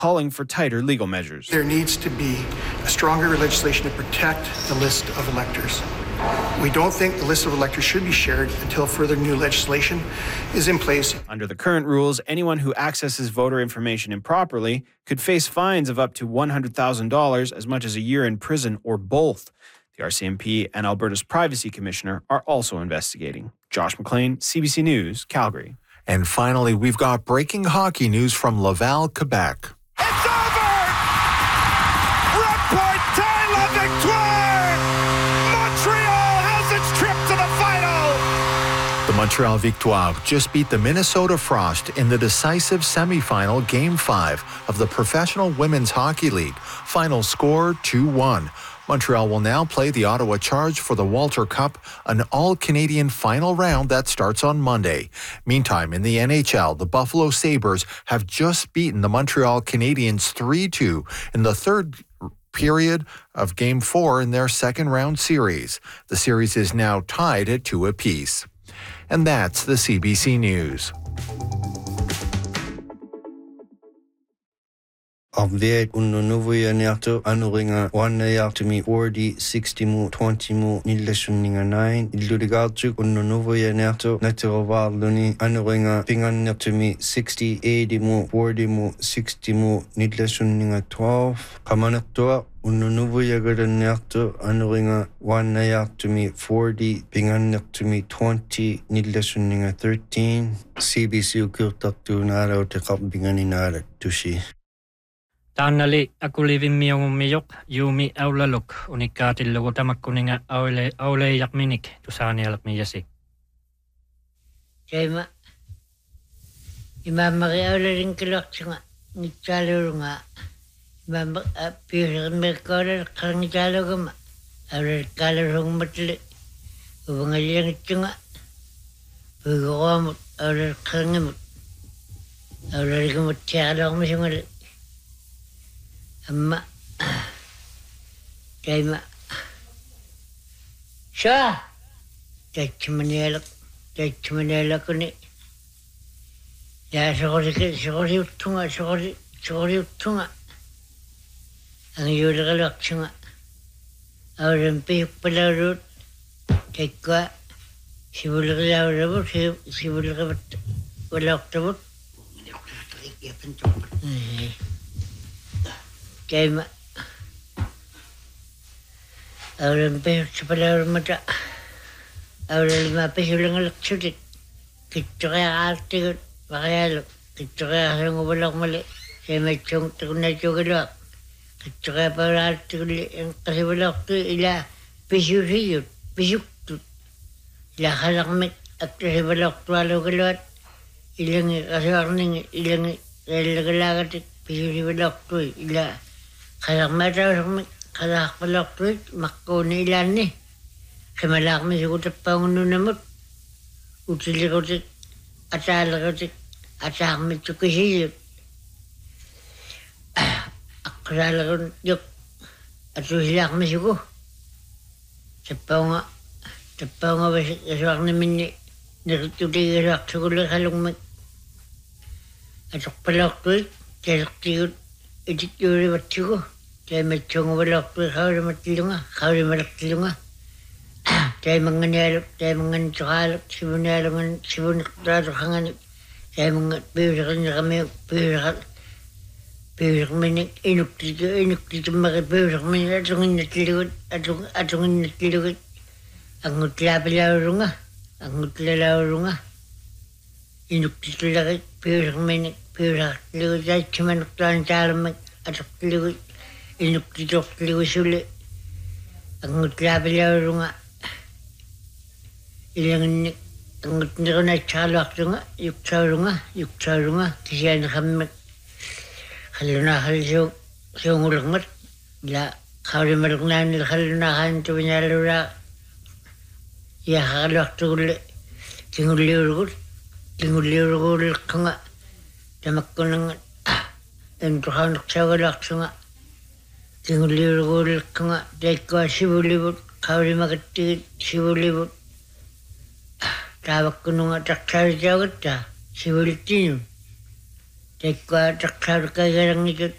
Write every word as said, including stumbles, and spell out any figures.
calling for tighter legal measures. There needs to be a stronger legislation to protect the list of electors. We don't think the list of electors should be shared until further new legislation is in place. Under the current rules, anyone who accesses voter information improperly could face fines of up to one hundred thousand dollars, as much as a year in prison, or both. The R C M P and Alberta's Privacy Commissioner are also investigating. Josh McLean, C B C News, Calgary. And finally, we've got breaking hockey news from Laval, Quebec. It's over! Red Point tie la victoire! Montreal has its trip to the final! The Montreal Victoire just beat the Minnesota Frost in the decisive semifinal Game five of the Professional Women's Hockey League. Final score two one. Montreal will now play the Ottawa Charge for the Walter Cup, an all-Canadian final round that starts on Monday. Meantime, in the N H L, the Buffalo Sabres have just beaten the Montreal Canadiens three two in the third period of Game four in their second-round series. The series is now tied at two apiece. And that's the C B C News. Avviet unno nuvuja nearto anuringa wanna yartumi forty sixty mu twenty mu nillesunninga nine illudigartuk unno nuvuja nearto naturovarluni anuringa pingan nertumi sixty eighty mu forty mu sixty mu nillesunninga twelve kamanattua unno nuvuja garannearto anuringa wanna yartumi forty pingan nertumi twenty nillesunninga thirteen C B C ukirtartu naaro teqarbingani naara tushi. Taanali akulivin miongumiyok yumi aulaluk unikaatillugu tamakkuninga aule aule yakminik tusaanialak miyasi. Jaima imamari aularin kilaksinga ngitsalurunga imam piirmerkoola qarngitaalugama aulal kaalarungmatli ubangaliyangitsinga puuguruamut aulal qarngamut aulaligumut tiaqalormisungali amma jaima sha tachmanelak tachmanelakuni ya sogori sogori uttunga sogori sogori uttunga angiyulagalaksinga awran piyukpalarut tekka sibulgilawrabut sibulgabat walaqtabut Jaima awran piyukpalarumata awran lima piyulangalaksutit kittuqiaqaartigut varialuk kittuqiaqarunguvalaqmali sematchung tukunnachugiluaq kittuqiaparaartigulli inqasivalaqtu ila pisuusiyut pisuktut ila khalaqmik aktasivalaqtualugiluat ilangi qasuarningi ilangi reellagalaagatik pisuusivalaqtui ila khalaqmatausarmik khalaqpalaqtuit makkuuni ilaanni qimalaaqmisugutappaungununamut utiliqutik ataallequtik ataaqmittukisiyut aqqusaallequn juk atusilaaqmisugu tappaunga tappaunga vasuarniminni niqittutigisuaqsugulli qalungmik atuqqpalaqtuit telertigut itikkuurivatsugu taimatsunguvalaqtui qaurimattillunga qaurimalaqtillunga taimanganialuk taimanganituqaaluk sivunialungan sivuniqtaatuqanganik taimangat piuseqinniqamiuk piuseqat piuseqminik inuktitu inuktitummaqi piuseqminik atunginnattilugut atunginnattilugut angutlaapilauurunga angutlalauurunga inuktitullaqit piuseqminik piuseqattilugut taitsumanuqtaani taalammak atuqtilugut inuktituqtilugusulli angutlaapilauurunga ilanginnik angutniqunatsaaqaluaqtunga yuksaurunga yuksaurunga kisianiqammak qallunaaqallisuuk suungulaqmat ila qaurimaluqnaanil qallunaaqaanituviñaaluraa iaqaqaluaqtugulli kingulliurugut kingulliuruguuliqqunga tamakkunangat intuqauniqsaugaluaqtunga kingulliuruguuliqqunga taikkua sivulivut qaurimakattigit sivulivut taavakkununga taqsaaritauguttaa sivulittinun taikkua taqsaarukaigarangitut